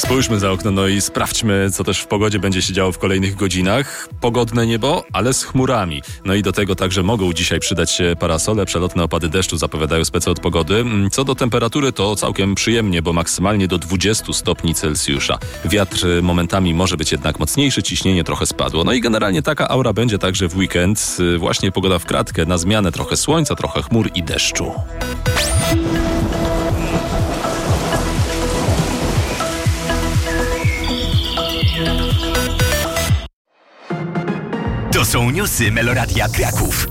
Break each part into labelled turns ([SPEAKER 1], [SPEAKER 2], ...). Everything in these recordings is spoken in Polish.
[SPEAKER 1] Spójrzmy za okno, no i sprawdźmy, co też w pogodzie będzie się działo w kolejnych godzinach. Pogodne niebo, ale z chmurami. No i do tego także mogą dzisiaj przydać się parasole. Przelotne opady deszczu zapowiadają spece od pogody. Co do temperatury, to całkiem przyjemnie, bo maksymalnie do 20 stopni Celsjusza. Wiatr momentami może być jednak mocniejszy, ciśnienie trochę spadło. No i generalnie taka aura będzie także w weekend. Właśnie pogoda w kratkę, na zmianę trochę słońca, trochę chmur i deszczu.
[SPEAKER 2] To są newsy Meloradia Kraków.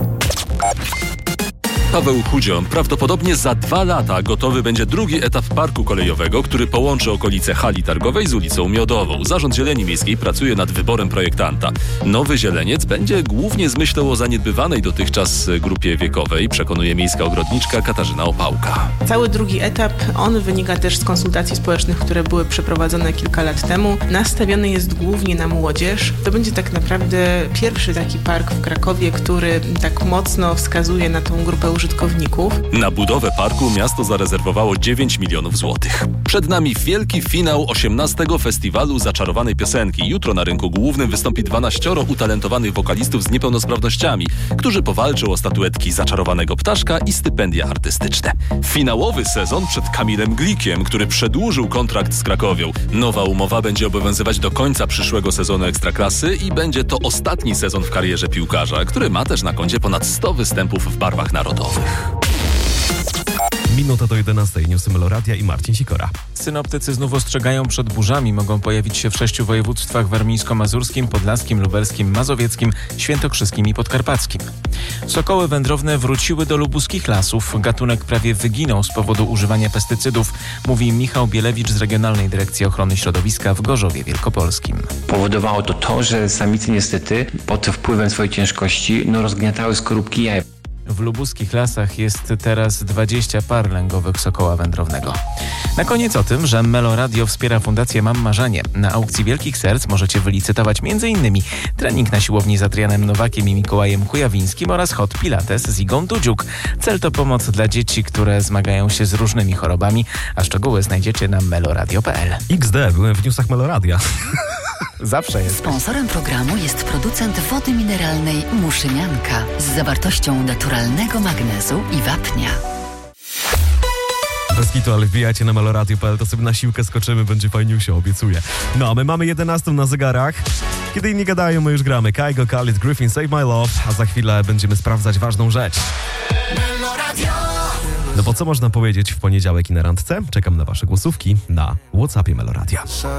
[SPEAKER 1] Paweł Chudzion. Prawdopodobnie za 2 lata gotowy będzie drugi etap parku kolejowego, który połączy okolice hali targowej z ulicą Miodową. Zarząd Zieleni Miejskiej pracuje nad wyborem projektanta. Nowy zieleniec będzie głównie z myślą o zaniedbywanej dotychczas grupie wiekowej, przekonuje miejska ogrodniczka Katarzyna Opałka.
[SPEAKER 3] Cały drugi etap, on wynika też z konsultacji społecznych, które były przeprowadzone kilka lat temu. Nastawiony jest głównie na młodzież. To będzie tak naprawdę pierwszy taki park w Krakowie, który tak mocno wskazuje na tą grupę użytkowników.
[SPEAKER 1] Na budowę parku miasto zarezerwowało 9 milionów złotych. Przed nami wielki finał 18. Festiwalu Zaczarowanej Piosenki. Jutro na rynku głównym wystąpi 12 utalentowanych wokalistów z niepełnosprawnościami, którzy powalczą o statuetki Zaczarowanego Ptaszka i stypendia artystyczne. Finałowy sezon przed Kamilem Glikiem, który przedłużył kontrakt z Krakowią. Nowa umowa będzie obowiązywać do końca przyszłego sezonu Ekstraklasy i będzie to ostatni sezon w karierze piłkarza, który ma też na koncie ponad 100 występów w barwach narodowych.
[SPEAKER 4] Minuta do 11. Newsy Meloradia i Marcin Sikora.
[SPEAKER 5] Synoptycy znów ostrzegają przed burzami. Mogą pojawić się w 6 województwach warmińsko-mazurskim, podlaskim, lubelskim, mazowieckim, świętokrzyskim i podkarpackim. Sokoły wędrowne wróciły do lubuskich lasów. Gatunek prawie wyginął z powodu używania pestycydów, mówi Michał Bielewicz z Regionalnej Dyrekcji Ochrony Środowiska w Gorzowie Wielkopolskim.
[SPEAKER 6] Powodowało to, że samice niestety pod wpływem swojej ciężkości rozgniatały skorupki jaj.
[SPEAKER 5] W lubuskich lasach jest teraz 20 par lęgowych sokoła wędrownego. Na koniec o tym, że Meloradio wspiera Fundację Mam Marzenie. Na aukcji Wielkich Serc możecie wylicytować m.in. trening na siłowni z Adrianem Nowakiem i Mikołajem Kujawińskim oraz hot pilates z Igą Dudziuk. Cel to pomoc dla dzieci, które zmagają się z różnymi chorobami, a szczegóły znajdziecie na meloradio.pl.
[SPEAKER 4] XD, byłem w newsach Meloradia.
[SPEAKER 5] Zawsze jest.
[SPEAKER 7] Sponsorem programu jest producent wody mineralnej Muszymianka z zawartością naturalnego magnezu i wapnia.
[SPEAKER 4] Bez kitu, ale wbijajcie na meloradio.pl, to sobie na siłkę skoczymy, będzie fajniusio, obiecuję. No, a my mamy 11 na zegarach. Kiedy inni gadają, my już gramy. Kygo, Khalid, Griffin, Save My Love, a za chwilę będziemy sprawdzać ważną rzecz. No bo co można powiedzieć w poniedziałek i na randce? Czekam na wasze głosówki na WhatsAppie Meloradia.